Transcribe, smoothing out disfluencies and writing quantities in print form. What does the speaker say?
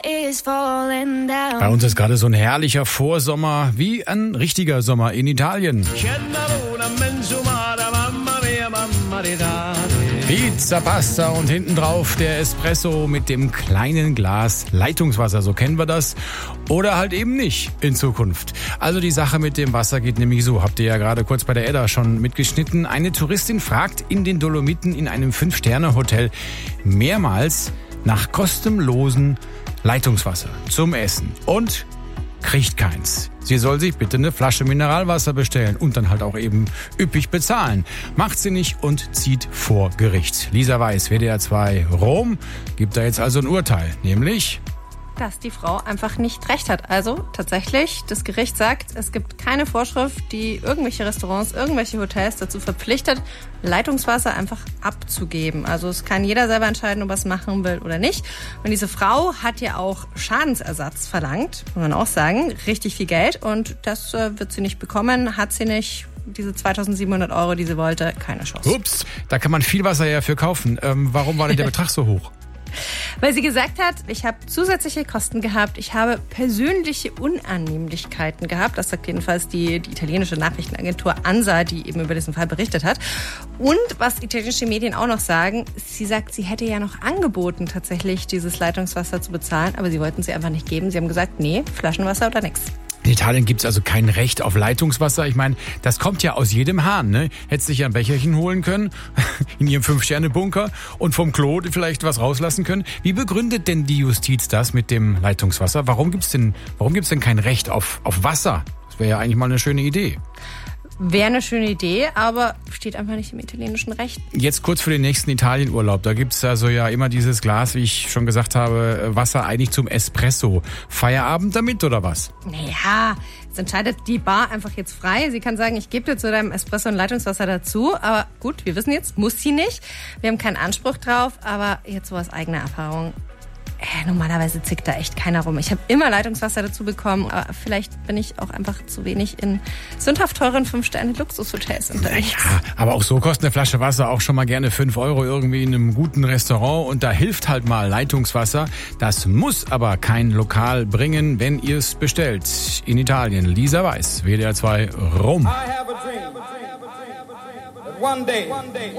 Bei uns ist gerade so ein herrlicher Vorsommer, wie ein richtiger Sommer in Italien. Pizza, Pasta und hinten drauf der Espresso mit dem kleinen Glas Leitungswasser, so kennen wir das. Oder halt eben nicht in Zukunft. Also die Sache mit dem Wasser geht nämlich so, habt ihr ja gerade kurz bei der Edda schon mitgeschnitten. Eine Touristin fragt in den Dolomiten in einem 5-Sterne-Hotel mehrmals nach kostenlosen Leitungswasser zum Essen und kriegt keins. Sie soll sich bitte eine Flasche Mineralwasser bestellen und dann halt auch eben üppig bezahlen. Macht sie nicht und zieht vor Gericht. Lisa Weiß, WDR 2 Rom, gibt da jetzt also ein Urteil, nämlich dass die Frau einfach nicht recht hat. Also tatsächlich, das Gericht sagt, es gibt keine Vorschrift, die irgendwelche Restaurants, irgendwelche Hotels dazu verpflichtet, Leitungswasser einfach abzugeben. Also es kann jeder selber entscheiden, ob er es machen will oder nicht. Und diese Frau hat ja auch Schadensersatz verlangt, muss man auch sagen, richtig viel Geld. Und das wird sie nicht bekommen, hat sie nicht. Diese 2.700 €, die sie wollte, keine Chance. Ups, da kann man viel Wasser ja für kaufen. Warum war denn der Betrag so hoch? Weil sie gesagt hat, ich habe zusätzliche Kosten gehabt, ich habe persönliche Unannehmlichkeiten gehabt. Das sagt jedenfalls die italienische Nachrichtenagentur ANSA, die eben über diesen Fall berichtet hat. Und was italienische Medien auch noch sagen, sie sagt, sie hätte ja noch angeboten, tatsächlich dieses Leitungswasser zu bezahlen, aber sie wollten sie einfach nicht geben. Sie haben gesagt, nee, Flaschenwasser oder nix. In Italien gibt's also kein Recht auf Leitungswasser. Ich meine, das kommt ja aus jedem Hahn, ne? Hättest dich ja ein Becherchen holen können, in ihrem 5-Sterne-Bunker und vom Klo vielleicht was rauslassen können. Wie begründet denn die Justiz das mit dem Leitungswasser? Warum gibt's denn kein Recht auf Wasser? Das wäre ja eigentlich mal eine schöne Idee. Wäre eine schöne Idee, aber steht einfach nicht im italienischen Recht. Jetzt kurz für den nächsten Italienurlaub. Da gibt's also ja immer dieses Glas, wie ich schon gesagt habe, Wasser eigentlich zum Espresso. Feierabend damit oder was? Naja, jetzt entscheidet die Bar einfach jetzt frei. Sie kann sagen, ich gebe dir zu deinem Espresso ein Leitungswasser dazu. Aber gut, wir wissen jetzt, muss sie nicht. Wir haben keinen Anspruch drauf, aber jetzt so aus eigener Erfahrung. Normalerweise zickt da echt keiner rum. Ich habe immer Leitungswasser dazu bekommen, aber vielleicht bin ich auch einfach zu wenig in sündhaft teuren 5-Sterne-Luxushotels unterwegs. Naja, aber auch so kostet eine Flasche Wasser auch schon mal gerne 5 € irgendwie in einem guten Restaurant und da hilft halt mal Leitungswasser. Das muss aber kein Lokal bringen, wenn ihr es bestellt. In Italien, Lisa Weiß, WDR 2 Rom. I have a dream that one day